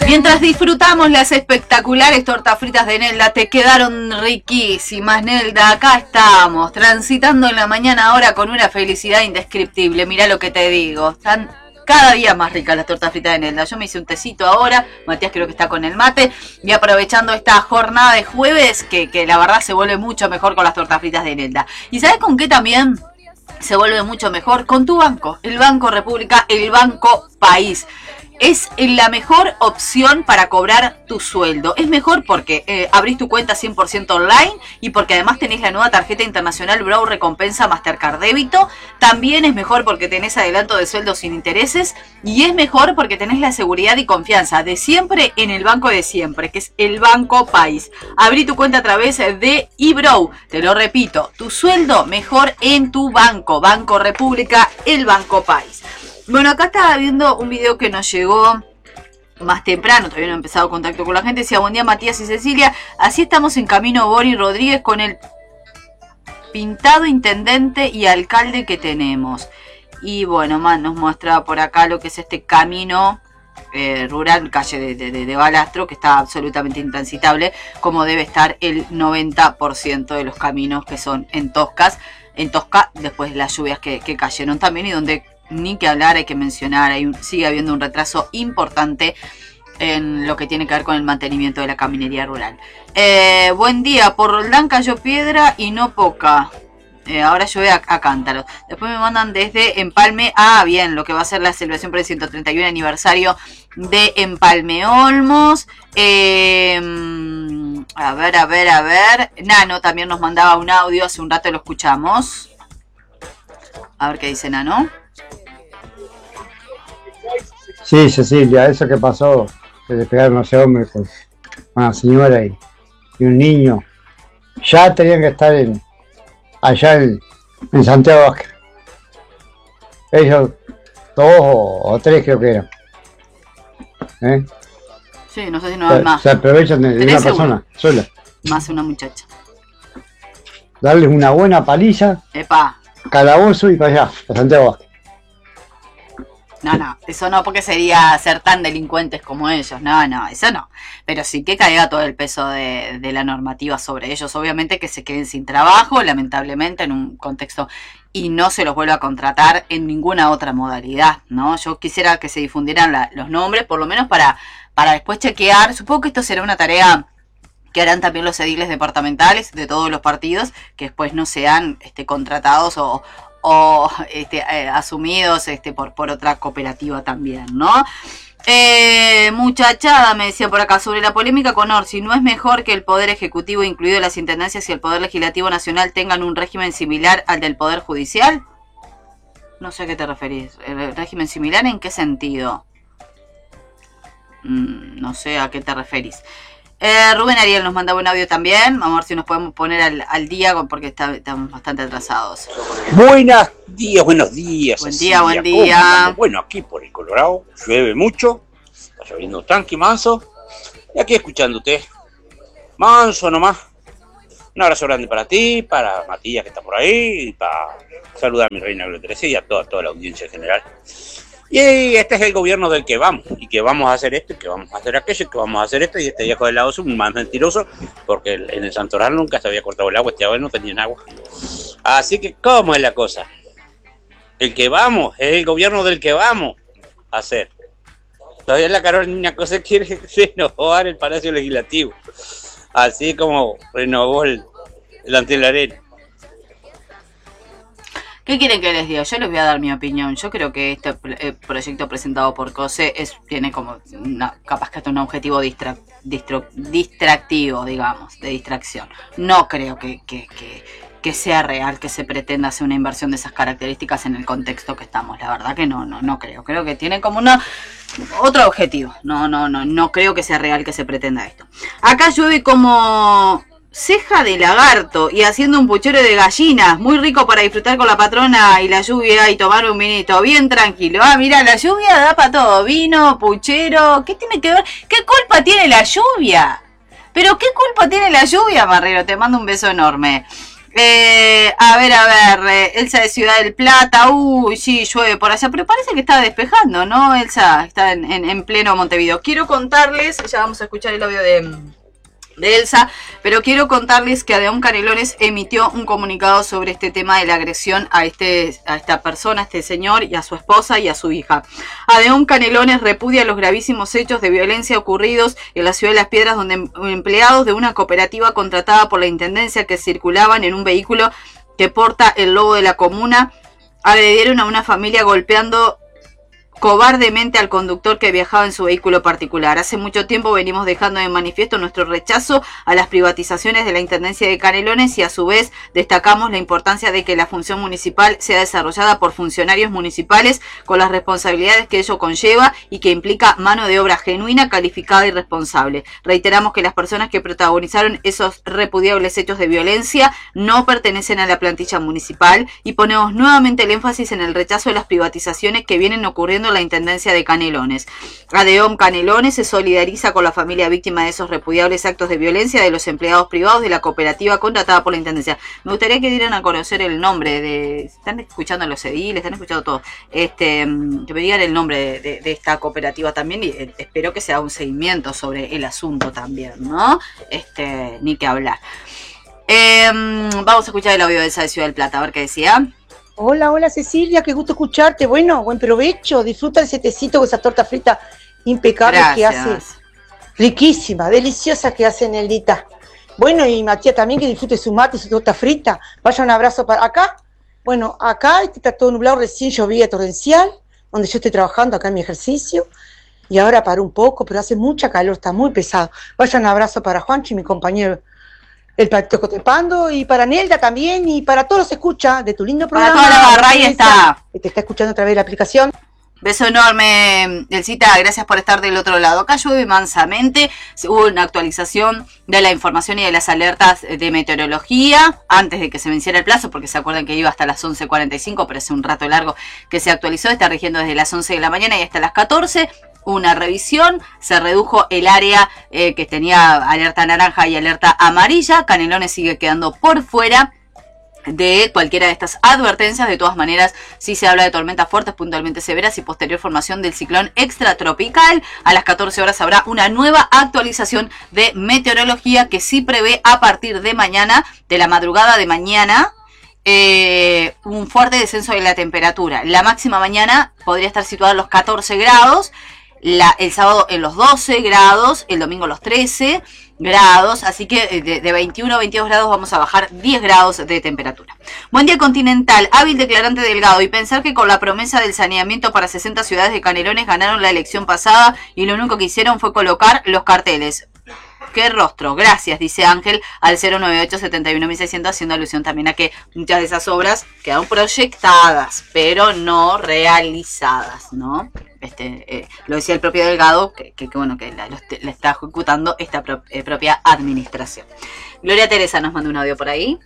Mientras disfrutamos las espectaculares tortas fritas de Nelda, te quedaron riquísimas, Nelda. Acá estamos, transitando en la mañana ahora con una felicidad indescriptible. Mirá lo que te digo, están cada día más ricas las tortas fritas de Nelda. Yo me hice un tecito ahora, Matías creo que está con el mate, y aprovechando esta jornada de jueves, que la verdad se vuelve mucho mejor con las tortas fritas de Nelda. ¿Y sabes con qué también se vuelve mucho mejor? Con tu banco, el Banco República, el Banco País. Es la mejor opción para cobrar tu sueldo. Es mejor porque abrís tu cuenta 100% online y porque además tenés la nueva tarjeta internacional Brau Recompensa Mastercard Débito. También es mejor porque tenés adelanto de sueldo sin intereses y es mejor porque tenés la seguridad y confianza de siempre en el banco de siempre, que es el Banco País. Abrí tu cuenta a través de eBrau. Te lo repito, tu sueldo mejor en tu banco. Banco República, el Banco País. Bueno, acá estaba viendo un video que nos llegó más temprano, todavía no he empezado contacto con la gente. Decía, buen día Matías y Cecilia, así estamos en camino Boris Rodríguez con el pintado intendente y alcalde que tenemos. Y bueno, más nos muestra por acá lo que es este camino rural, calle de Balastro, que está absolutamente intransitable, como debe estar el 90% de los caminos que son en Tosca, después de las lluvias que cayeron también, y donde ni que hablar, hay que mencionar, sigue habiendo un retraso importante en lo que tiene que ver con el mantenimiento de la caminería rural. Buen día, por Roldán cayó piedra y no poca. Ahora llueve a cántaros. Después me mandan desde Empalme, bien, lo que va a ser la celebración por el 131 aniversario de Empalme Olmos. A ver. Nano también nos mandaba un audio, hace un rato lo escuchamos. A ver qué dice Nano. Sí, Cecilia, eso que pasó, que le pegaron a ese hombre con una señora y un niño, ya tenían que estar allá en Santiago Vázquez. Ellos, 2 o 3 creo que eran. Sí, no sé si no hay más. Se aprovechan de una persona sola. Más una muchacha. Darles una buena paliza, calabozo y para allá, a Santiago Vázquez. No, eso no, porque sería ser tan delincuentes como ellos, no, eso no, pero sí que caiga todo el peso de la normativa sobre ellos, obviamente que se queden sin trabajo, lamentablemente en un contexto, y no se los vuelva a contratar en ninguna otra modalidad, ¿no? Yo quisiera que se difundieran los nombres, por lo menos para después chequear. Supongo que esto será una tarea que harán también los ediles departamentales de todos los partidos, que después no sean contratados o asumidos por otra cooperativa también, ¿no? Muchachada me decía por acá sobre la polémica con Orsi. ¿No es mejor que el Poder Ejecutivo, incluido las Intendencias, y el Poder Legislativo Nacional tengan un régimen similar al del Poder Judicial? No sé a qué te referís. ¿El régimen similar en qué sentido? No sé a qué te referís. Rubén Ariel nos mandaba un audio también. Vamos a ver si nos podemos poner al día, porque estamos bastante atrasados. Buenos días. Buen día. Bueno, aquí por el Colorado llueve mucho, está lloviendo tranqui, manso. Y aquí escuchándote, manso nomás. Un abrazo grande para ti, para Matías que está por ahí, y para saludar a mi reina Gloria Teresa y a toda la audiencia en general. Y este es el gobierno del que vamos, y que vamos a hacer esto, y que vamos a hacer aquello, y que vamos a hacer esto, y este viejo de lado es un más mentiroso, porque en el Santoral nunca se había cortado el agua, este agua no tenían agua. Así que, ¿cómo es la cosa? El que vamos, es el gobierno del que vamos a hacer. Todavía la Carolina Cosa quiere renovar el Palacio Legislativo, así como renovó el Antelarena. ¿Qué quieren que les diga? Yo les voy a dar mi opinión. Yo creo que este proyecto presentado por COSE tiene como capaz que hasta un objetivo distractivo, digamos, de distracción. No creo que sea real, que se pretenda hacer una inversión de esas características en el contexto que estamos. La verdad que no creo. Creo que tiene como otro objetivo. No creo que sea real que se pretenda esto. Acá llueve como ceja de lagarto y haciendo un puchero de gallinas, muy rico para disfrutar con la patrona y la lluvia y tomar un vinito bien tranquilo. Mira, la lluvia da para todo, vino, puchero, ¿qué tiene que ver? ¿Qué culpa tiene la lluvia? ¿Pero qué culpa tiene la lluvia, Marrero? Te mando un beso enorme. Elsa de Ciudad del Plata, uy, sí, llueve por allá, pero parece que está despejando, ¿no? Elsa está en pleno Montevideo. Quiero contarles, ya vamos a escuchar el audio de Elsa, pero quiero contarles que Adeón Canelones emitió un comunicado sobre este tema de la agresión a esta persona, a este señor y a su esposa y a su hija. Adeón Canelones repudia los gravísimos hechos de violencia ocurridos en la ciudad de Las Piedras, donde empleados de una cooperativa contratada por la Intendencia que circulaban en un vehículo que porta el logo de la comuna agredieron a una familia golpeando cobardemente al conductor que viajaba en su vehículo particular. Hace mucho tiempo venimos dejando de manifiesto nuestro rechazo a las privatizaciones de la Intendencia de Canelones y a su vez destacamos la importancia de que la función municipal sea desarrollada por funcionarios municipales con las responsabilidades que ello conlleva y que implica mano de obra genuina, calificada y responsable. Reiteramos que las personas que protagonizaron esos repudiables hechos de violencia no pertenecen a la plantilla municipal y ponemos nuevamente el énfasis en el rechazo de las privatizaciones que vienen ocurriendo la Intendencia de Canelones. Adeón Canelones se solidariza con la familia víctima de esos repudiables actos de violencia de los empleados privados de la cooperativa contratada por la Intendencia. Me gustaría que dieran a conocer el nombre de... Están escuchando los ediles, están escuchando todo. Que me digan el nombre de esta cooperativa también y espero que se haga un seguimiento sobre el asunto también, ¿no? Ni que hablar. Vamos a escuchar el audio de esa de Ciudad del Plata, a ver qué decía. Hola, hola Cecilia, qué gusto escucharte. Bueno, buen provecho, disfruta el setecito con esa torta frita impecable. Gracias. Que hace. Riquísima, deliciosa que hace Neldita. Bueno, y Matías también que disfrute su mate y su torta frita. Vaya un abrazo para acá. Bueno, acá está todo nublado, recién llovía torrencial, donde yo estoy trabajando acá en mi ejercicio. Y ahora paró un poco, pero hace mucha calor, está muy pesado. Vaya un abrazo para Juanchi, mi compañero el Platito Cotepando, y para Nelda también, y para todos los escucha de tu lindo programa. Para toda la barra, ahí está. Te está escuchando a través de la aplicación. Beso enorme, Elcita, gracias por estar del otro lado. Acá llueve mansamente, hubo una actualización de la información y de las alertas de meteorología antes de que se venciera el plazo, porque se acuerdan que iba hasta las 11:45, pero hace un rato largo que se actualizó, está rigiendo desde las 11 de la mañana y hasta las 14. Una revisión, se redujo el área que tenía alerta naranja y alerta amarilla. Canelones sigue quedando por fuera de cualquiera de estas advertencias. De todas maneras, sí se habla de tormentas fuertes, puntualmente severas y posterior formación del ciclón extratropical. A las 14 horas habrá una nueva actualización de meteorología que sí prevé a partir de mañana, de la madrugada de mañana, un fuerte descenso de la temperatura. La máxima mañana podría estar situada en los 14 grados. El sábado en los 12 grados, el domingo los 13 grados, así que de 21 a 22 grados vamos a bajar 10 grados de temperatura. Buen día Continental, hábil declarante Delgado, y pensar que con la promesa del saneamiento para 60 ciudades de Canelones ganaron la elección pasada y lo único que hicieron fue colocar los carteles. ¡Qué rostro! Gracias, dice Ángel al 098-71.600, haciendo alusión también a que muchas de esas obras quedaron proyectadas, pero no realizadas, ¿no? Lo decía el propio Delgado, que bueno, que la está ejecutando esta propia administración. Gloria Teresa nos manda un audio por ahí.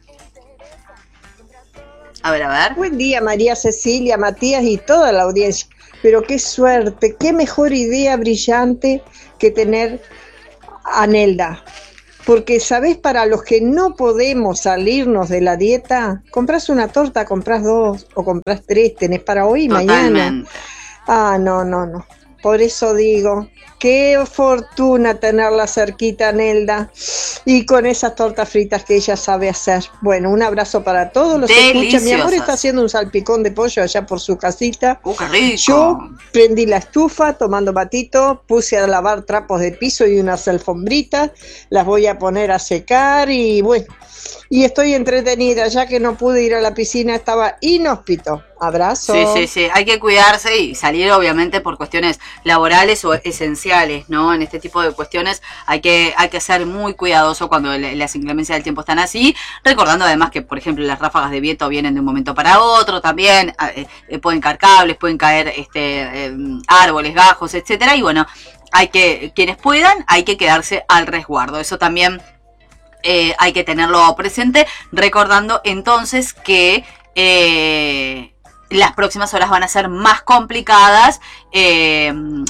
A ver. Buen día, María Cecilia, Matías y toda la audiencia. Pero qué suerte, qué mejor idea brillante que tener a Nelda, porque sabés, para los que no podemos salirnos de la dieta, compras una torta, compras dos o compras tres, tenés para hoy y mañana. No, por eso digo, qué fortuna tenerla cerquita, Nelda, y con esas tortas fritas que ella sabe hacer. Bueno, un abrazo para todos los que escuchan. Mi amor está haciendo un salpicón de pollo allá por su casita. ¡Qué rico! Yo prendí la estufa tomando matito, puse a lavar trapos de piso y unas alfombritas, las voy a poner a secar y bueno, y estoy entretenida, ya que no pude ir a la piscina, estaba inhóspito. Abrazo. Sí, hay que cuidarse y salir obviamente por cuestiones laborales o esenciales, ¿no? En este tipo de cuestiones hay que ser muy cuidadoso cuando las inclemencias del tiempo están así, recordando además que, por ejemplo, las ráfagas de viento vienen de un momento para otro, también pueden caer cables, pueden caer árboles, gajos, etcétera, y bueno, quienes puedan, hay que quedarse al resguardo. Eso también hay que tenerlo presente, recordando entonces que las próximas horas van a ser más complicadas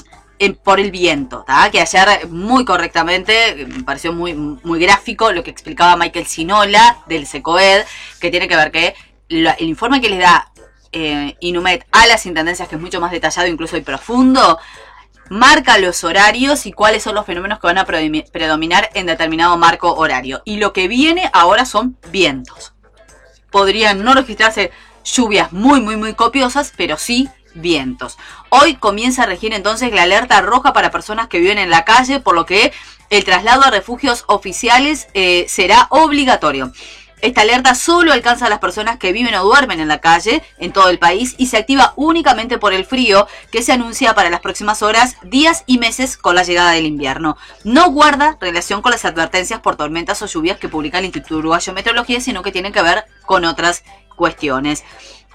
por el viento, ¿tá? Que ayer muy correctamente, me pareció muy gráfico lo que explicaba Michael Sinola del SECOED, que tiene que ver que el informe que les da Inumet a las intendencias, que es mucho más detallado incluso y profundo, marca los horarios y cuáles son los fenómenos que van a predominar en determinado marco horario. Y lo que viene ahora son vientos. Podrían no registrarse lluvias muy copiosas, pero sí vientos. Hoy comienza a regir entonces la alerta roja para personas que viven en la calle, por lo que el traslado a refugios oficiales será obligatorio. Esta alerta solo alcanza a las personas que viven o duermen en la calle en todo el país y se activa únicamente por el frío que se anuncia para las próximas horas, días y meses con la llegada del invierno. No guarda relación con las advertencias por tormentas o lluvias que publica el Instituto Uruguayo de Meteorología, sino que tienen que ver con otras cuestiones.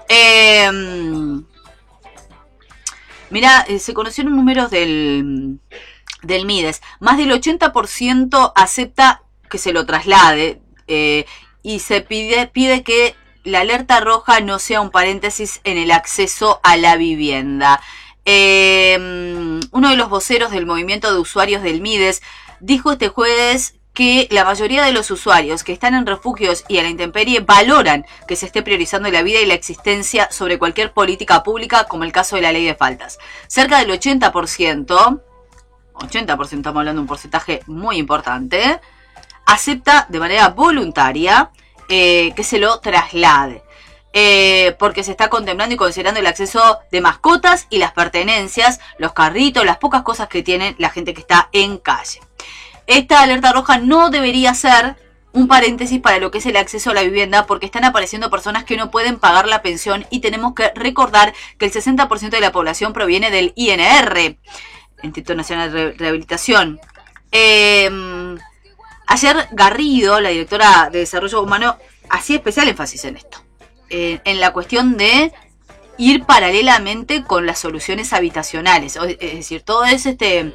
Mira, se conocieron números del Mides. Más del 80% acepta que se lo traslade. Y se pide que la alerta roja no sea un paréntesis en el acceso a la vivienda. Uno de los voceros del movimiento de usuarios del Mides dijo este jueves que la mayoría de los usuarios que están en refugios y a la intemperie valoran que se esté priorizando la vida y la existencia sobre cualquier política pública, como el caso de la ley de faltas. Cerca del 80%, estamos hablando de un porcentaje muy importante, acepta de manera voluntaria que se lo traslade. Porque se está contemplando y considerando el acceso de mascotas y las pertenencias, los carritos, las pocas cosas que tiene la gente que está en calle. Esta alerta roja no debería ser un paréntesis para lo que es el acceso a la vivienda, porque están apareciendo personas que no pueden pagar la pensión y tenemos que recordar que el 60% de la población proviene del INR, Instituto Nacional de Rehabilitación. Ayer Garrido, la directora de Desarrollo Humano, hacía especial énfasis en esto, en la cuestión de ir paralelamente con las soluciones habitacionales. Es decir, todo eso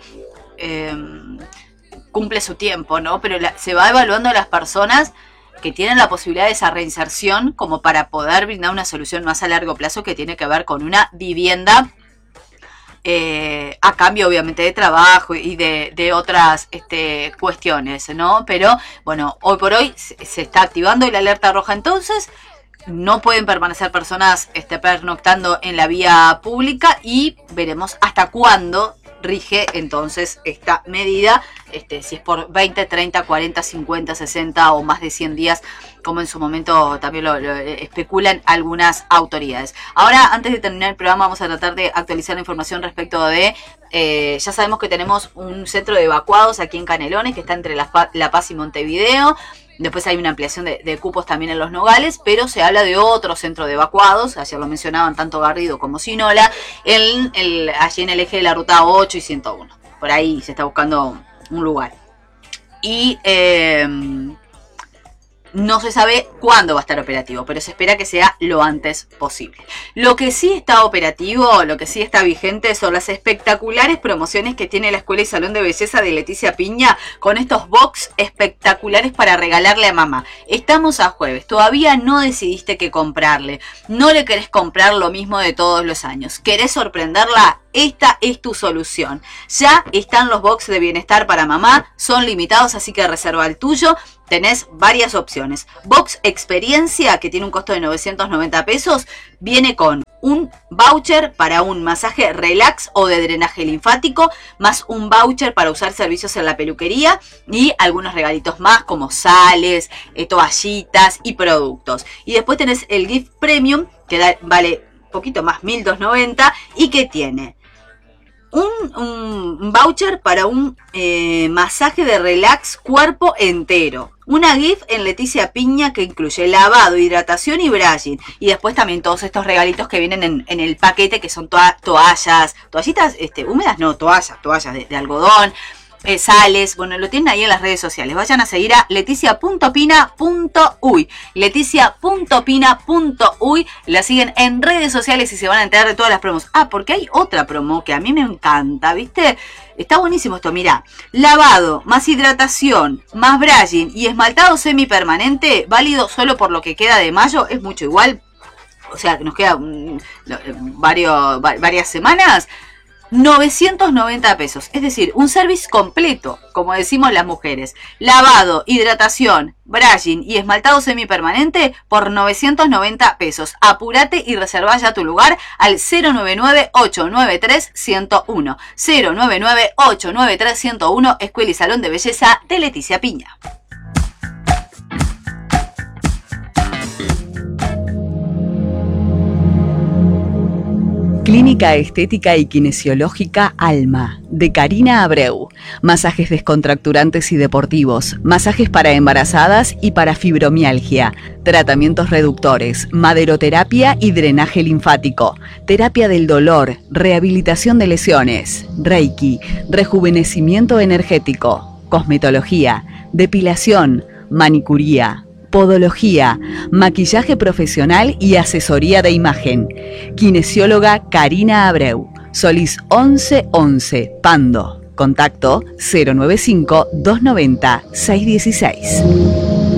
cumple su tiempo, ¿no? Pero se va evaluando a las personas que tienen la posibilidad de esa reinserción como para poder brindar una solución más a largo plazo que tiene que ver con una vivienda a cambio obviamente de trabajo y de otras cuestiones, ¿no? Pero bueno, hoy por hoy se está activando la alerta roja, entonces no pueden permanecer personas pernoctando en la vía pública y veremos hasta cuándo rige entonces esta medida, si es por 20, 30, 40, 50, 60 o más de 100 días, como en su momento también lo especulan algunas autoridades. Ahora, antes de terminar el programa, vamos a tratar de actualizar la información respecto de, ya sabemos que tenemos un centro de evacuados aquí en Canelones, que está entre La Paz y Montevideo. Después hay una ampliación de cupos también en Los Nogales, pero se habla de otro centro de evacuados, ayer lo mencionaban tanto Garrido como Sinola, allí en el eje de la ruta 8 y 101. Por ahí se está buscando un lugar. Y no se sabe cuándo va a estar operativo, pero se espera que sea lo antes posible. Lo que sí está operativo, lo que sí está vigente son las espectaculares promociones que tiene la Escuela y Salón de Belleza de Leticia Piña con estos box espectaculares para regalarle a mamá. Estamos a jueves, todavía no decidiste qué comprarle, no le querés comprar lo mismo de todos los años, ¿querés sorprenderla? Esta es tu solución. Ya están los box de bienestar para mamá, son limitados, así que reserva el tuyo. Tenés varias opciones. Box Experiencia, que tiene un costo de 990 pesos, viene con un voucher para un masaje relax o de drenaje linfático, más un voucher para usar servicios en la peluquería y algunos regalitos más como sales, toallitas y productos. Y después tenés el Gift Premium, que vale poquito más, 1.290, y que tiene un voucher para un masaje de relax cuerpo entero. Una gift en Leticia Piña que incluye lavado, hidratación y brushing. Y después también todos estos regalitos que vienen en el paquete, que son toallitas húmedas, no, toallas de algodón, sales, bueno, lo tienen ahí en las redes sociales. Vayan a seguir a leticia.pina.uy. Leticia.pina.uy. La siguen en redes sociales y se van a enterar de todas las promos. Ah, porque hay otra promo que a mí me encanta, ¿viste? Está buenísimo esto, mirá. Lavado, más hidratación, más brushing y esmaltado semipermanente, válido solo por lo que queda de mayo. Es mucho igual. O sea, que nos queda varias semanas. 990 pesos, es decir, un service completo, como decimos las mujeres. Lavado, hidratación, brushing y esmaltado semipermanente por 990 pesos. Apúrate y reserva ya tu lugar al 099-893-101. 099-893-101, Escuela y Salón de Belleza de Leticia Piña. Clínica Estética y Kinesiológica Alma, de Karina Abreu. Masajes descontracturantes y deportivos, masajes para embarazadas y para fibromialgia, tratamientos reductores, maderoterapia y drenaje linfático, terapia del dolor, rehabilitación de lesiones, Reiki, rejuvenecimiento energético, cosmetología, depilación, manicuría, podología, maquillaje profesional y asesoría de imagen. Kinesióloga Karina Abreu, Solís 1111, Pando. Contacto 095-290-616.